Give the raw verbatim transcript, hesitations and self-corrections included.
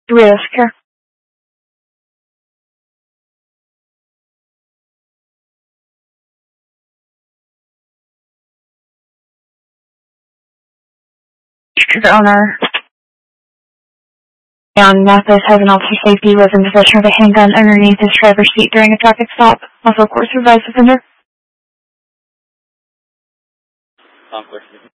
Risk her. The owner on Mathis has an officer safety, was in possession of a handgun underneath his driver's seat during a traffic stop. Also, court supervised offender. Um,